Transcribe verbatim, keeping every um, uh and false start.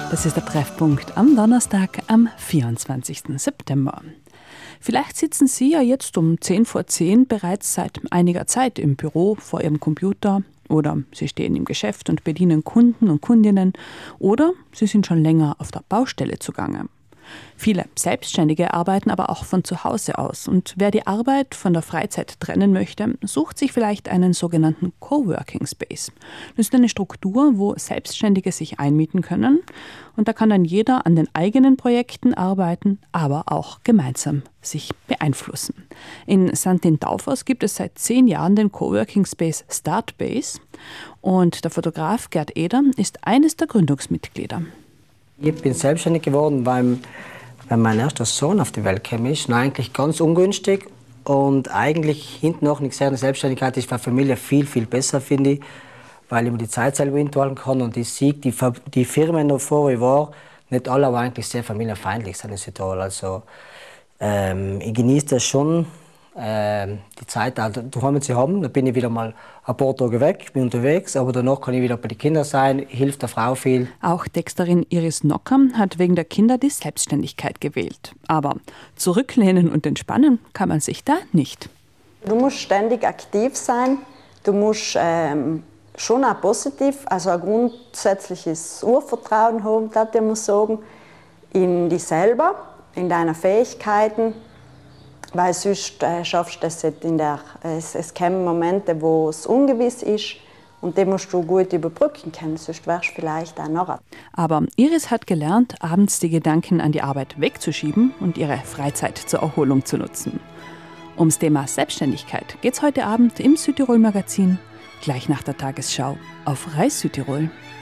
Das ist der Treffpunkt am Donnerstag, am vierundzwanzigsten September. Vielleicht sitzen Sie ja jetzt um zehn vor zehn bereits seit einiger Zeit im Büro vor Ihrem Computer oder Sie stehen im Geschäft und bedienen Kunden und Kundinnen oder Sie sind schon länger auf der Baustelle zugange. Viele Selbstständige arbeiten aber auch von zu Hause aus und wer die Arbeit von der Freizeit trennen möchte, sucht sich vielleicht einen sogenannten Coworking Space. Das ist eine Struktur, wo Selbstständige sich einmieten können und da kann dann jeder an den eigenen Projekten arbeiten, aber auch gemeinsam sich beeinflussen. In Sankt-Daufers gibt es seit zehn Jahren den Coworking Space Startbase und der Fotograf Gerd Eder ist eines der Gründungsmitglieder. Ich bin selbstständig geworden, weil, weil mein erster Sohn auf die Welt kam. Ist eigentlich ganz ungünstig und eigentlich hinten noch nicht sehr. Eine Selbstständigkeit ist für Familie viel, viel besser, finde ich, weil ich mir die Zeit selber einteilen kann und ich sehe, die, die Firmen, davor wo ich war, nicht alle, aber eigentlich sehr familienfeindlich sind in Südtirol. Also ähm, ich genieße das schon, ähm, die Zeit also, daheim zu haben. Da bin ich wieder mal ein paar Tage weg, bin unterwegs, aber danach kann ich wieder bei den Kindern sein, hilft der Frau viel. Auch Texterin Iris Nocker hat wegen der Kinder die Selbstständigkeit gewählt. Aber zurücklehnen und entspannen kann man sich da nicht. Du musst ständig aktiv sein, du musst ähm, schon auch positiv, also ein grundsätzliches Urvertrauen haben, das ich muss sagen, in dich selber, in deine Fähigkeiten, weil sonst äh, schaffst du das nicht in der, es, es kommen Momente, wo es ungewiss ist und die musst du gut überbrücken können, sonst wärst du vielleicht auch noch. Aber Iris hat gelernt, abends die Gedanken an die Arbeit wegzuschieben und ihre Freizeit zur Erholung zu nutzen. Ums Thema Selbstständigkeit geht's heute Abend im Südtirol Magazin, gleich nach der Tagesschau auf Reis Südtirol.